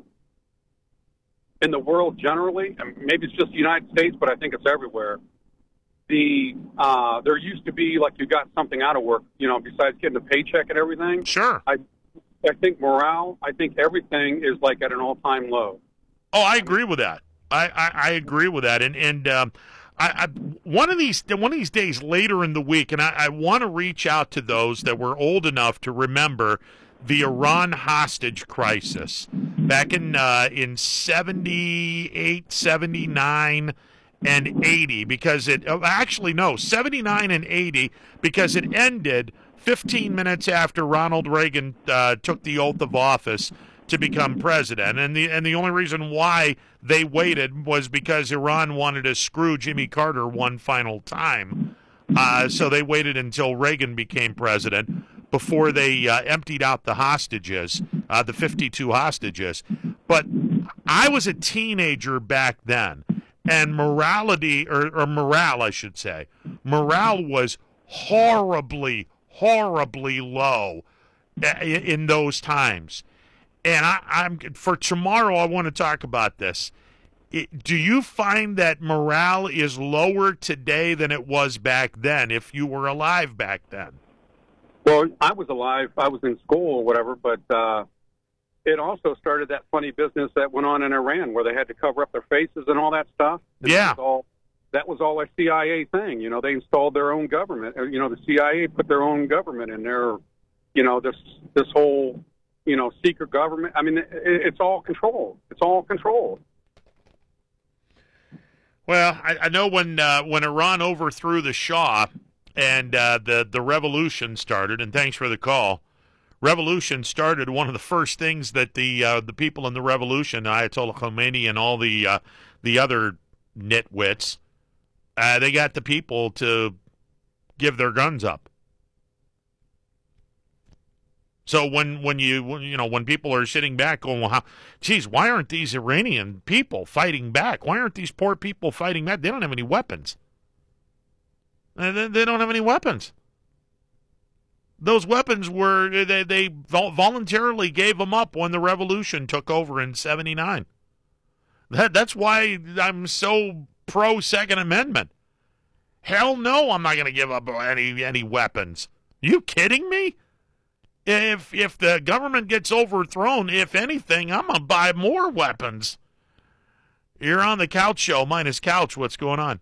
S11: in the world generally, and maybe it's just the United States, but I think it's everywhere, the uh, there used to be like you got something out of work, you know, besides getting a paycheck and everything.
S2: Sure.
S11: I, I think morale, I think everything is like at an all-time low.
S2: Oh, I agree with that. I, I, I agree with that. And, and um, I, I, one of these one of these days later in the week, and I, I want to reach out to those that were old enough to remember the Iran hostage crisis back in uh, in seventy-eight, seventy-nine, and eighty, because it actually no seventy-nine and eighty because it ended fifteen minutes after Ronald Reagan uh, took the oath of office to become president, and the and the only reason why they waited was because Iran wanted to screw Jimmy Carter one final time. Uh, so they waited until Reagan became president before they uh, emptied out the hostages, uh, the fifty-two hostages. But I was a teenager back then, and morality, or, or morale, I should say, morale was horribly, horribly low in those times. And I, I'm for tomorrow, I want to talk about this. It, do you find that morale is lower today than it was back then, if you were alive back then?
S11: Well, I was alive. I was in school or whatever, but uh, it also started that funny business that went on in Iran where they had to cover up their faces and all that stuff. And
S2: yeah.
S11: That was all, that was all a C I A thing. You know, they installed their own government. You know, the C I A put their own government in there. You know, this this whole, you know, secret government. I mean, it, it's all controlled. It's all controlled.
S2: Well, I, I know when uh, when Iran overthrew the Shah and uh, the the revolution started, and thanks for the call. Revolution started. One of the first things that the uh, the people in the revolution, Ayatollah Khomeini and all the uh, the other nitwits, uh, they got the people to give their guns up. So when, when you when, you know when people are sitting back going, well, how, geez, why aren't these Iranian people fighting back? Why aren't these poor people fighting back? They don't have any weapons. They, they don't have any weapons. Those weapons were they they voluntarily gave them up when the revolution took over in seventy-nine. That that's why I'm so pro Second Amendment. Hell no, I'm not going to give up any any weapons. You kidding me? If if the government gets overthrown, if anything, I'm going to buy more weapons. You're on the Couch Show, minus Couch. What's going on?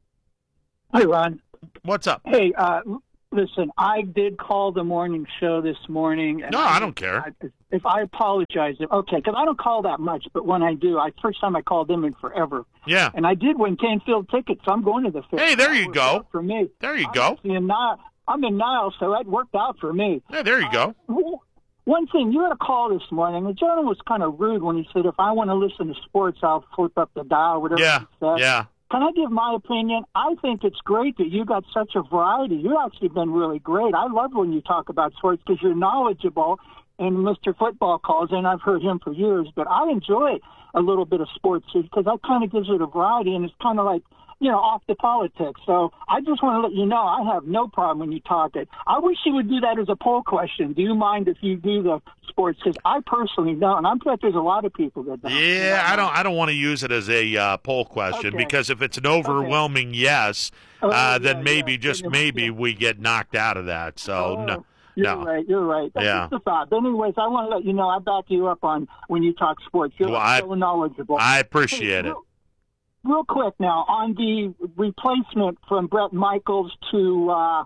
S12: Hi, Ron.
S2: What's up?
S12: Hey, uh, listen, I did call the morning show this morning. And
S2: no, I, I don't care.
S12: I, if I apologize, okay, because I don't call that much, but when I do, I first time I called them in forever.
S2: Yeah.
S12: And I did win Canfield tickets, so I'm going to the fair.
S2: Hey, there you go.
S12: For me.
S2: There you
S12: I'm
S2: go.
S12: In Niles, I'm in Niles, so that worked out for me.
S2: Yeah, there you go.
S12: Uh, one thing, you had a call this morning. The gentleman was kind of rude when he said, if I want to listen to sports, I'll flip up the dial, whatever
S2: yeah,
S12: he said.
S2: Yeah,
S12: Can I give my opinion? I think it's great that you got such a variety. You've actually been really great. I love when you talk about sports because you're knowledgeable, and Mister Football calls in. I've heard him for years, but I enjoy a little bit of sports because that kind of gives it a variety, and it's kind of like, you know, off the politics. So I just want to let you know I have no problem when you talk it. I wish you would do that as a poll question. Do you mind if you do the sports? Because I personally don't, and I'm sure there's a lot of people that don't.
S2: Yeah, I don't. I don't want to use it as a uh, poll question
S12: Okay.
S2: because if it's an overwhelming okay. yes,
S12: oh,
S2: uh,
S12: yeah,
S2: then maybe
S12: yeah.
S2: just maybe yeah. we get knocked out of that. So
S12: oh.
S2: no.
S12: You're
S2: no.
S12: right. You're right. That's
S2: yeah.
S12: just a thought. But anyways, I want to let you know I back you up on when you talk sports. You're
S2: well, I,
S12: so knowledgeable.
S2: I appreciate
S12: hey,
S2: it.
S12: Real, real quick now, on the replacement from Brett Michaels to uh,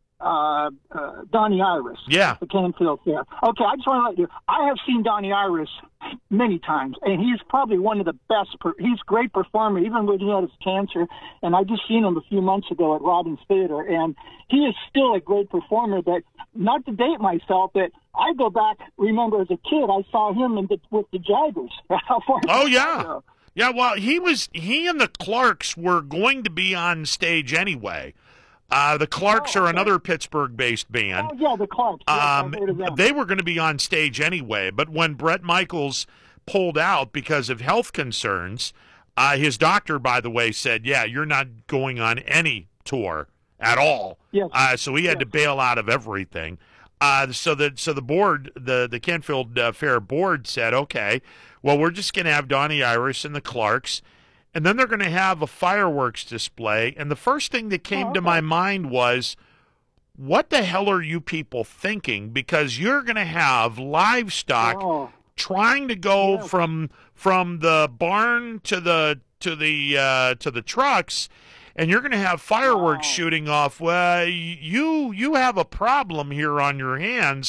S12: uh, uh, Donnie Iris.
S2: Yeah.
S12: The Canfield Fair. Okay, I just want to let you I have seen Donnie Iris many times, and he's probably one of the best. Per, he's a great performer, even when he had his cancer. And I just seen him a few months ago at Robbins Theater, and he is still a great performer. But not to date myself, but I go back, remember as a kid, I saw him in the, with the Jaggers.
S2: Oh, yeah. Yeah, well, he was he and the Clarks were going to be on stage anyway. Uh, the Clarks
S12: oh, okay.
S2: are another Pittsburgh-based band.
S12: Oh, yeah, the Clarks. Yes,
S2: um, they were going to be on stage anyway, but when Brett Michaels pulled out because of health concerns, uh, his doctor, by the way, said, yeah, you're not going on any tour at all.
S12: Yes.
S2: Uh, so he had
S12: yes.
S2: to bail out of everything. Uh, so the so the board, the the Canfield uh, Fair board said, okay, well, we're just going to have Donnie Iris and the Clarks, and then they're going to have a fireworks display. And the first thing that came
S12: oh, okay.
S2: to my mind was, what the hell are you people thinking? Because you're going to have livestock
S12: oh.
S2: trying to go
S12: yes.
S2: from from the barn to the to the uh, to the trucks. And you're going to have fireworks
S12: wow.
S2: shooting off. Well, you you have a problem here on your hands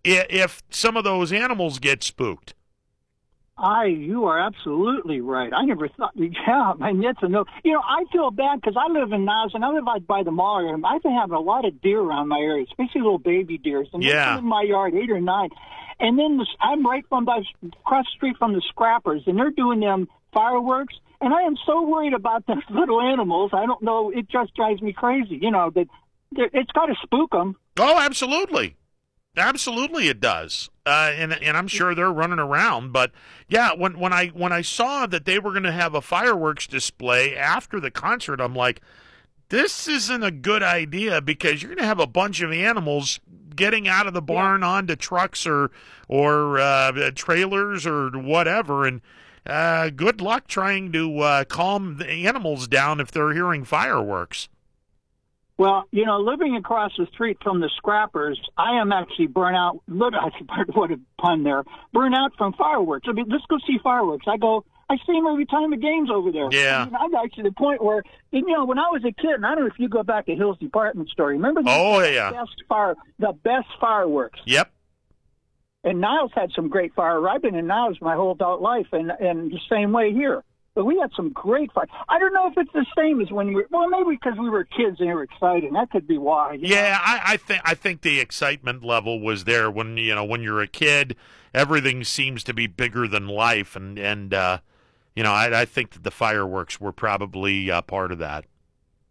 S2: if some of those animals get spooked.
S12: I, you are absolutely right. I never thought, yeah, man, that's a no. You know, I feel bad because I live in Niles and I live out by the mall area. I've been having a lot of deer around my area, especially little baby deers. And
S2: yeah.
S12: they're in my yard, eight or nine. And then this, I'm right from by, across the street from the Scrappers, and they're doing them fireworks. And I am so worried about those little animals. I don't know. It just drives me crazy. You know, that it's got to spook them.
S2: Oh, absolutely. Absolutely it does. Uh, and and I'm sure they're running around. But, yeah, when, when I when I saw that they were going to have a fireworks display after the concert, I'm like, this isn't a good idea because you're going to have a bunch of animals getting out of the barn yeah. onto trucks or, or uh, trailers or whatever, and Uh, good luck trying to uh, calm the animals down if they're hearing fireworks.
S12: Well, you know, living across the street from the Scrappers, I am actually burnt out. What a pun there! Burnt out from fireworks. I mean, let's go see fireworks. I go. I see them every time the game's over there.
S2: Yeah.
S12: I mean, I'm actually to the point where, you know, when I was a kid, and I don't know if you go back to Hill's Department Store. Remember the
S2: oh yeah,
S12: best fire, the best fireworks.
S2: Yep.
S12: And Niles had some great fireworks. I've been in Niles my whole adult life, and, and the same way here. But we had some great fire. I don't know if it's the same as when you were, well, maybe because we were kids and they were excited. That could be why.
S2: Yeah, I, I think I think the excitement level was there when you know when you're a kid. Everything seems to be bigger than life, and and uh, you know I, I think that the fireworks were probably uh, part of that.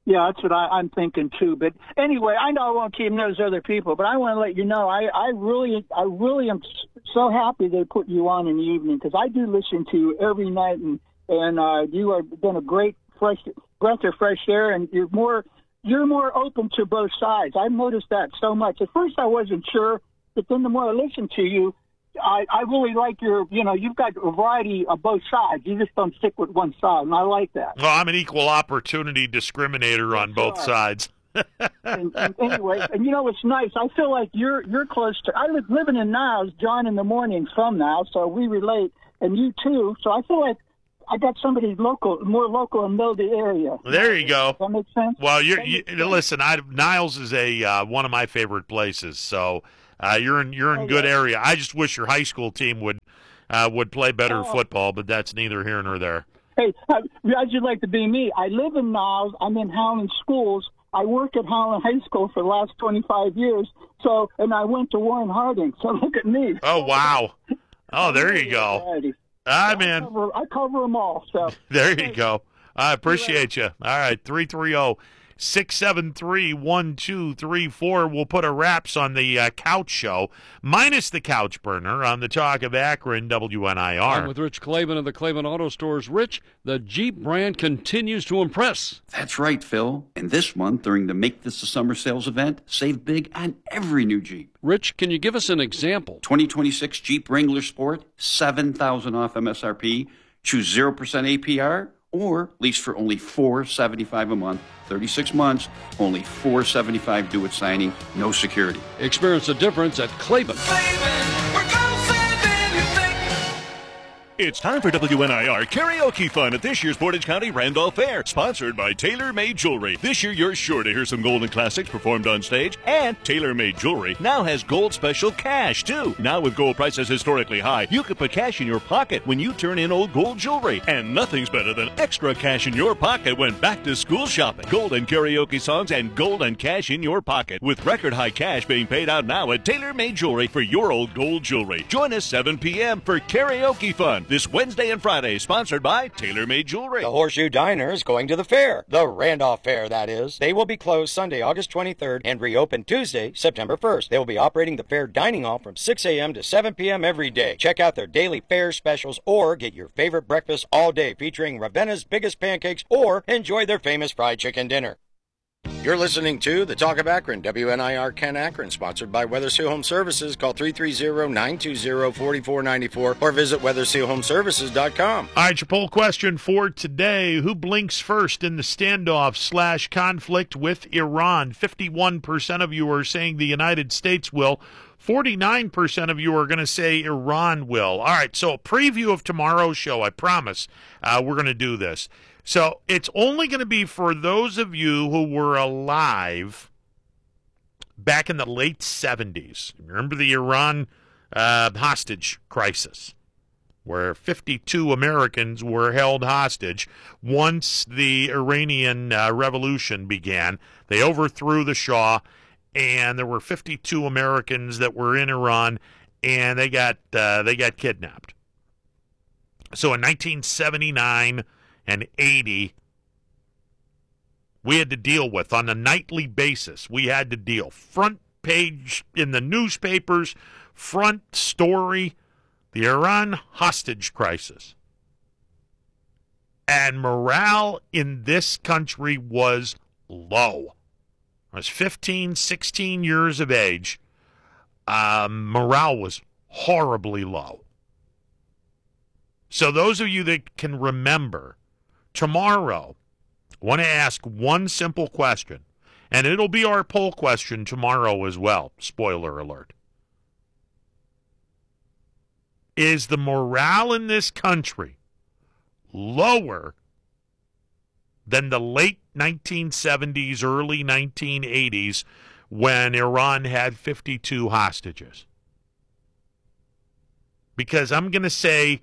S12: Yeah, that's what I, I'm thinking too. But anyway, I know I won't keep those other people, but I want to let you know I, I really, I really am so happy they put you on in the evening because I do listen to you every night, and and uh, you have been a great fresh breath of fresh air, and you're more, you're more open to both sides. I've noticed that so much. At first, I wasn't sure, but then the more I listen to you, I, I really like your, you know, you've got a variety of both sides. You just don't stick with one side, and I like that.
S2: Well, I'm an equal opportunity discriminator on both sides.
S12: and, and anyway, and you know, it's nice. I feel like you're you're close to. I live living in Niles. John in the mornings from Niles, so we relate, and you too. So I feel like I got somebody local, more local, and know the area.
S2: There you go.
S12: Does that make sense?
S2: Well, you're, you listen. I, Niles is a uh, one of my favorite places, so. Uh, you're in you're in good area. I just wish your high school team would uh, would play better
S12: oh.
S2: football, but that's neither here nor there.
S12: Hey, how'd you like to be me? I live in Niles. I'm in Howland Schools. I work at Howland High School for the last twenty-five years. So, and I went to Warren Harding. So look at me.
S2: Oh wow! Oh, there you go. Ah, man.
S12: I cover, I cover them all. So
S2: there you go. I appreciate you. All right, three three zero. six seven three, one two three four. We'll put a wraps on the uh, Couch Show, minus the Couch Burner, on the Talk of Akron, W N I R.
S13: I'm with Rich Clavin of the Clavin Auto Stores. Rich, the Jeep brand continues to impress.
S14: That's right, Phil. And this month, during the Make This a Summer sales event, save big on every new Jeep.
S13: Rich, can you give us an example?
S14: twenty twenty-six Jeep Wrangler Sport, seven thousand dollars off M S R P. Choose zero percent A P R or lease for only four hundred seventy-five dollars a month. thirty-six months, only four hundred seventy-five dollars due at signing, no security.
S13: Experience the difference at Clavin.
S4: It's time for W N I R Karaoke Fun at this year's Portage County Randolph Fair, sponsored by TaylorMade Jewelry. This year, you're sure to hear some golden classics performed on stage, and TaylorMade Jewelry now has gold special cash, too. Now with gold prices historically high, you can put cash in your pocket when you turn in old gold jewelry, and nothing's better than extra cash in your pocket when back to school shopping. Golden karaoke songs and golden cash in your pocket, with record high cash being paid out now at TaylorMade Jewelry for your old gold jewelry. Join us seven p.m. for Karaoke Fun this Wednesday and Friday, sponsored by TaylorMade Jewelry.
S6: The Horseshoe Diner is going to the fair. The Randolph Fair, that is. They will be closed Sunday, August twenty-third, and reopen Tuesday, September first. They will be operating the fair dining hall from six a.m. to seven p.m. every day. Check out their daily fair specials or get your favorite breakfast all day featuring Ravenna's biggest pancakes or enjoy their famous fried chicken dinner. You're listening to The Talk of Akron, W N I R Ken Akron, sponsored by Weather Seal Home Services. Call three three zero, nine two zero, four four nine four or visit weather seal home services dot com.
S2: All right, your poll question for today: who blinks first in the standoff slash conflict with Iran? fifty-one percent of you are saying the United States will. forty-nine percent of you are going to say Iran will. All right, so a preview of tomorrow's show. I promise uh, we're going to do this. So it's only going to be for those of you who were alive back in the late seventies. Remember the Iran uh, hostage crisis, where fifty-two Americans were held hostage once the Iranian uh, revolution began. They overthrew the Shah, and there were fifty-two Americans that were in Iran, and they got uh, they got kidnapped. So in nineteen seventy-nine and eighty, we had to deal with, on a nightly basis, we had to deal. Front page in the newspapers, front story, the Iran hostage crisis. And morale in this country was low. I was fifteen, sixteen years of age. Um, morale was horribly low. So those of you that can remember, tomorrow, I want to ask one simple question, and it'll be our poll question tomorrow as well. Spoiler alert. Is the morale in this country lower than the late nineteen seventies, early nineteen eighties, when Iran had fifty-two hostages? Because I'm going to say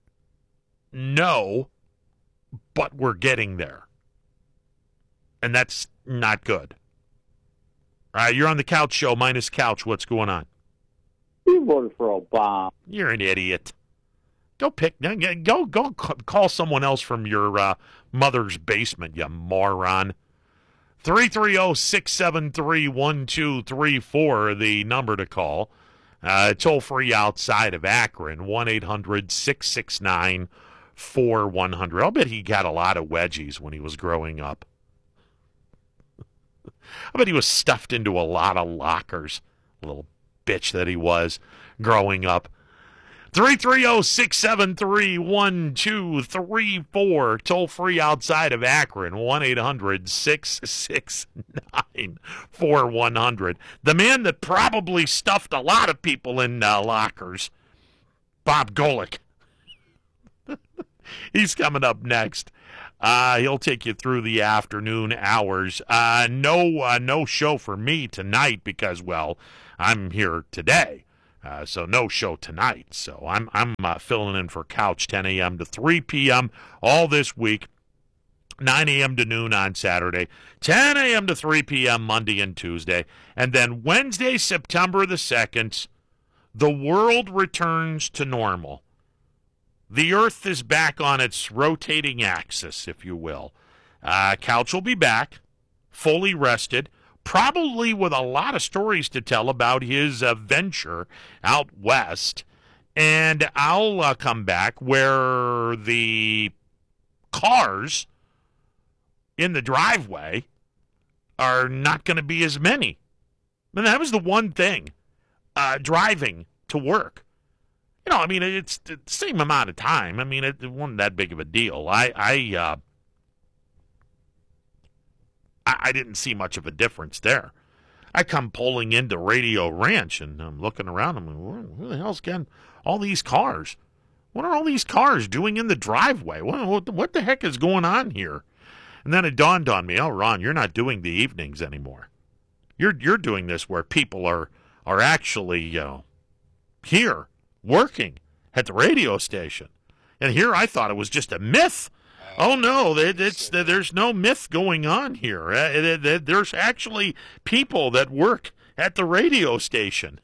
S2: no, but we're getting there. And that's not good. All right, you're on the Couch Show, minus Couch. What's going on?
S15: You voted for Obama.
S2: You're an idiot. Go pick. Go go call someone else from your uh, mother's basement, you moron. three three zero, six seven three, one two three four, the number to call. Uh, toll free outside of Akron, one eight hundred, six six nine, four one zero zero. I'll bet he got a lot of wedgies when he was growing up. I bet he was stuffed into a lot of lockers. Little bitch that he was growing up. three three zero, six seven three, one two three four. Toll free outside of Akron, one eight hundred, six six nine, four one zero zero. The man that probably stuffed a lot of people in uh, lockers, Bob Golick. He's coming up next. Uh, he'll take you through the afternoon hours. Uh, no, uh, no show for me tonight because, well, I'm here today. Uh, so no show tonight. So I'm I'm uh, filling in for Couch ten a.m. to three p.m. all this week, nine a.m. to noon on Saturday, ten a.m. to three p.m. Monday and Tuesday. And then Wednesday, September the second, the world returns to normal. The Earth is back on its rotating axis, if you will. Uh, Couch will be back, fully rested, probably with a lot of stories to tell about his uh, venture out west. And I'll uh, come back where the cars in the driveway are not going to be as many. And that was the one thing, uh, driving to work. You know, I mean, it's the same amount of time. I mean, it wasn't that big of a deal. I, I, uh, I, I didn't see much of a difference there. I come pulling into Radio Ranch, and I'm looking around. I'm like, who the hell's getting all these cars? What are all these cars doing in the driveway? What, what, what the heck is going on here? And then it dawned on me, oh, Ron, you're not doing the evenings anymore. You're you're doing this where people are are actually, you know, here. Working at the radio station. And here I thought it was just a myth. Oh, no, it's, there's no myth going on here. There's actually people that work at the radio station.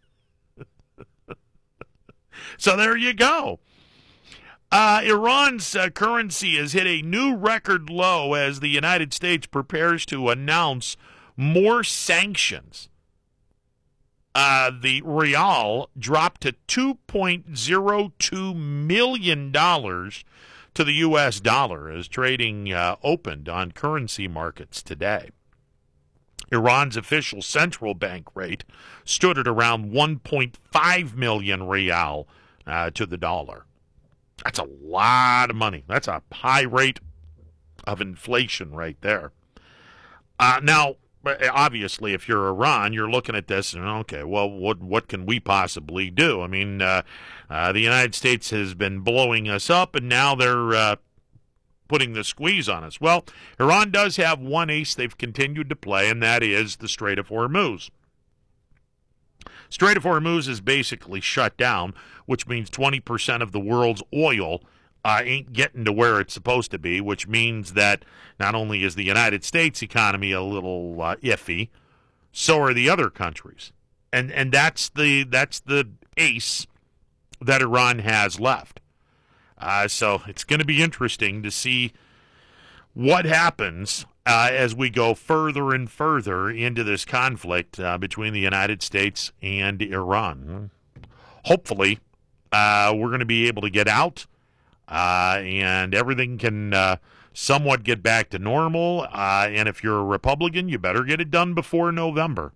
S2: So there you go. Uh, Iran's uh, currency has hit a new record low as the United States prepares to announce more sanctions. Uh, the rial dropped to two point zero two million dollars to the U S dollar as trading uh, opened on currency markets today. Iran's official central bank rate stood at around one point five million rial uh, to the dollar. That's a lot of money. That's a high rate of inflation right there. Uh, now, obviously, if you're Iran, you're looking at this and, okay, well, what what can we possibly do? I mean, uh, uh, the United States has been blowing us up, and now they're uh, putting the squeeze on us. Well, Iran does have one ace they've continued to play, and that is the Strait of Hormuz. Strait of Hormuz is basically shut down, which means twenty percent of the world's oil Uh, ain't getting to where it's supposed to be, which means that not only is the United States economy a little uh, iffy, so are the other countries, and and that's the that's the ace that Iran has left. Uh, so it's going to be interesting to see what happens uh, as we go further and further into this conflict uh, between the United States and Iran. Hopefully, uh, we're going to be able to get out. Uh, and everything can uh, somewhat get back to normal. Uh, and if you're a Republican, you better get it done before November.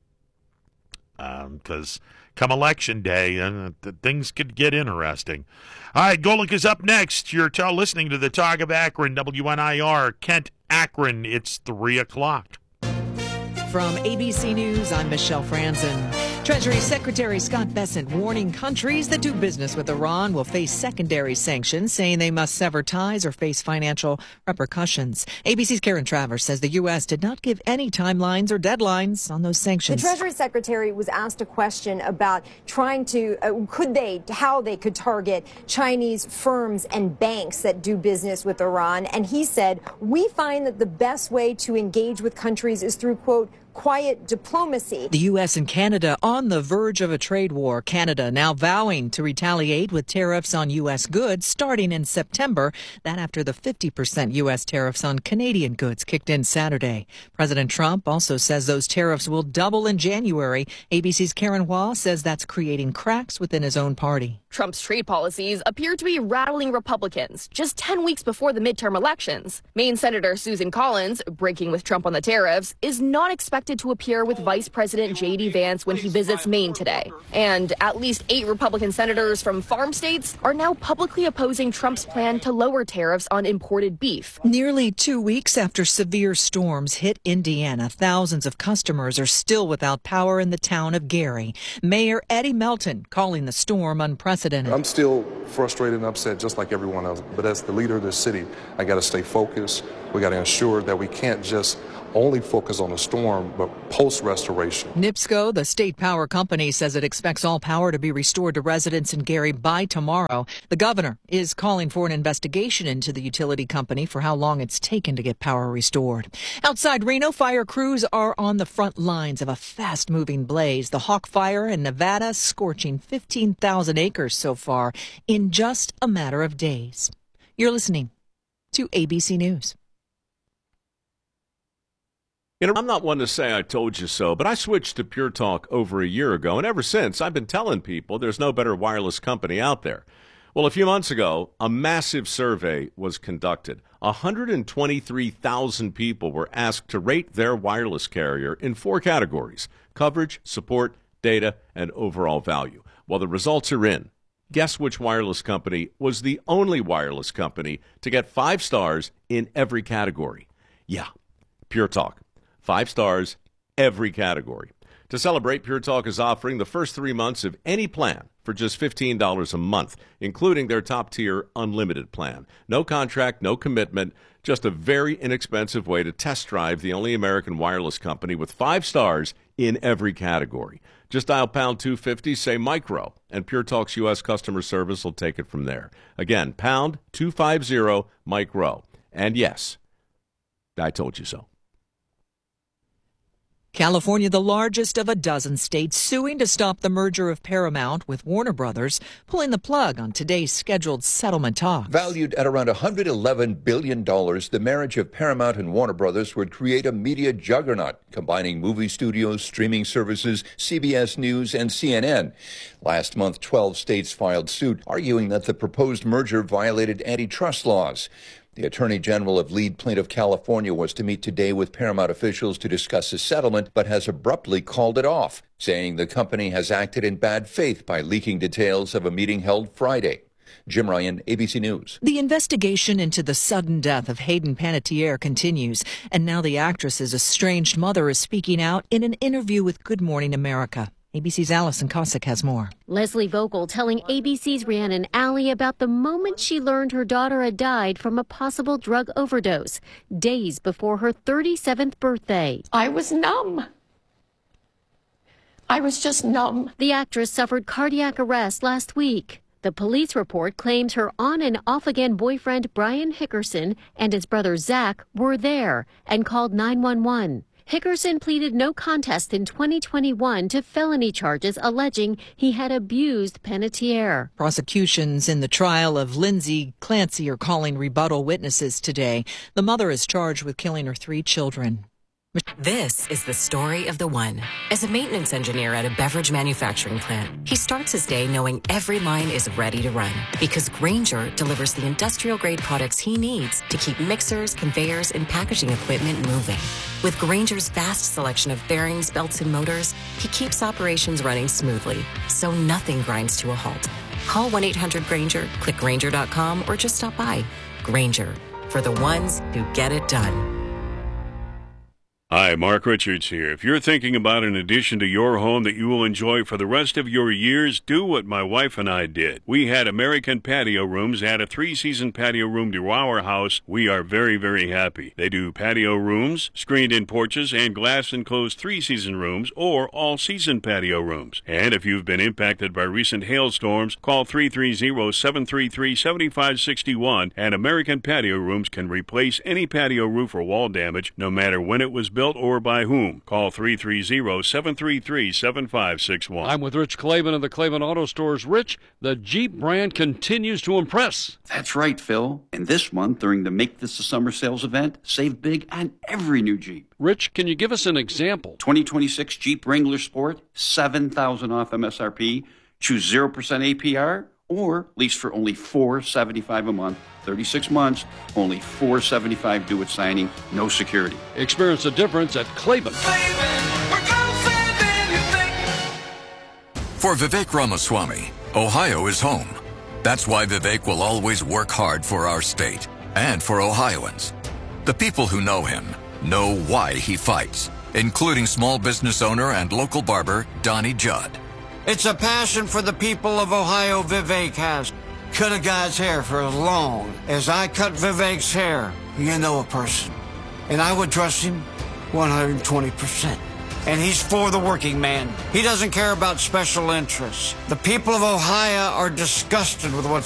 S2: Because um, come election day, uh, things could get interesting. All right, Golick is up next. You're t- listening to the Talk of Akron, W N I R, Kent, Akron. It's three o'clock.
S16: From A B C News, I'm Michelle Franzen. Treasury Secretary Scott Bessent warning countries that do business with Iran will face secondary sanctions, saying they must sever ties or face financial repercussions. A B C's Karen Travers says the U S did not give any timelines or deadlines on those sanctions.
S17: The Treasury Secretary was asked a question about trying to, uh, could they, how they could target Chinese firms and banks that do business with Iran. And he said, we find that the best way to engage with countries is through, quote, quiet diplomacy.
S16: The U S and Canada on the verge of a trade war. Canada now vowing to retaliate with tariffs on U S goods starting in September. That after the fifty percent U S tariffs on Canadian goods kicked in Saturday. President Trump also says those tariffs will double in January. A B C's Karen Hua says that's creating cracks within his own party.
S18: Trump's trade policies appear to be rattling Republicans just ten weeks before the midterm elections. Maine Senator Susan Collins, breaking with Trump on the tariffs, is not expected to appear with Vice President J D Vance when he visits Maine today. And at least eight Republican senators from farm states are now publicly opposing Trump's plan to lower tariffs on imported beef.
S16: Nearly two weeks after severe storms hit Indiana, thousands of customers are still without power in the town of Gary. Mayor Eddie Melton calling the storm unprecedented.
S19: I'm still frustrated and upset just like everyone else, but as the leader of this city, I got to stay focused. We got to ensure that we can't just only focus on the storm, but post-restoration.
S16: NIPSCO, the state power company, says it expects all power to be restored to residents in Gary by tomorrow. The governor is calling for an investigation into the utility company for how long it's taken to get power restored. Outside Reno, fire crews are on the front lines of a fast-moving blaze. The Hawk Fire in Nevada scorching fifteen thousand acres so far in just a matter of days. You're listening to A B C News.
S4: You know, I'm not one to say I told you so, but I switched to Pure Talk over a year ago, and ever since, I've been telling people there's no better wireless company out there. Well, a few months ago, a massive survey was conducted. one hundred twenty-three thousand people were asked to rate their wireless carrier in four categories: coverage, support, data, and overall value. Well, the results are in. Guess which wireless company was the only wireless company to get five stars in every category? Yeah, Pure Talk. Five stars, every category. To celebrate, Pure Talk is offering the first three months of any plan for just fifteen dollars a month, including their top-tier unlimited plan. No contract, no commitment, just a very inexpensive way to test drive the only American wireless company with five stars in every category. Just dial pound two fifty, say micro, and Pure Talk's U S customer service will take it from there. Again, pound two fifty, micro. And yes, I told you so.
S16: California, the largest of a dozen states, suing to stop the merger of Paramount with Warner Brothers, pulling the plug on today's scheduled settlement talks.
S20: Valued at around one hundred eleven billion dollars, the marriage of Paramount and Warner Brothers would create a media juggernaut, combining movie studios, streaming services, C B S News, and C N N. Last month, twelve states filed suit, arguing that the proposed merger violated antitrust laws. The Attorney General of lead plaintiff California was to meet today with Paramount officials to discuss a settlement, but has abruptly called it off, saying the company has acted in bad faith by leaking details of a meeting held Friday. Jim Ryan, A B C News.
S16: The investigation into the sudden death of Hayden Panettiere continues, and now the actress's estranged mother is speaking out in an interview with Good Morning America. A B C's Allison Cossack has more.
S21: Leslie Vogel telling A B C's Rhiannon Alley about the moment she learned her daughter had died from a possible drug overdose, days before her thirty-seventh birthday.
S22: I was numb. I was just numb.
S21: The actress suffered cardiac arrest last week. The police report claims her on and off again boyfriend Brian Hickerson and his brother Zach were there and called nine one one. Hickerson pleaded no contest in twenty twenty-one to felony charges alleging he had abused Panettiere.
S16: Prosecutions in the trial of Lindsay Clancy are calling rebuttal witnesses today. The mother is charged with killing her three children.
S23: This is the story of the one. As a maintenance engineer at a beverage manufacturing plant, he starts his day knowing every line is ready to run because Grainger delivers the industrial-grade products he needs to keep mixers, conveyors, and packaging equipment moving. With Grainger's vast selection of bearings, belts, and motors, he keeps operations running smoothly, so nothing grinds to a halt. Call one eight hundred Grainger, click Grainger dot com, or just stop by. Grainger, for the ones who get it done.
S24: Hi, Mark Richards here. If you're thinking about an addition to your home that you will enjoy for the rest of your years, do what my wife and I did. We had American Patio Rooms, add a three-season patio room to our house. We are very, very happy. They do patio rooms, screened-in porches, and glass-enclosed three-season rooms or all-season patio rooms. And if you've been impacted by recent hailstorms, call three three zero, seven three three, seven five six one, and American Patio Rooms can replace any patio roof or wall damage, no matter when it was built built or by whom? Call three three zero, seven three three, seven five six one.
S13: I'm with Rich Clavin of the Clavin Auto Stores. Rich, the Jeep brand continues to impress.
S14: That's right, Phil. And this month, during the Make This a Summer sales event, save big on every new Jeep.
S13: Rich, can you give us an example?
S14: twenty twenty-six Jeep Wrangler Sport, seven thousand dollars off M S R P. Choose zero percent A P R or lease for only four hundred seventy-five dollars a month. thirty-six months, only four hundred seventy-five dollars due at signing, no security.
S13: Experience the difference at Clavin.
S1: For Vivek Ramaswamy, Ohio is home. That's why Vivek will always work hard for our state and for Ohioans. The people who know him know why he fights, including small business owner and local barber Donnie Judd.
S5: It's a passion for the people of Ohio Vivek has. Cut a guy's hair for as long as I cut Vivek's hair. You know a person. And I would trust him one hundred twenty percent. And he's for the working man. He doesn't care about special interests. The people of Ohio are disgusted with what's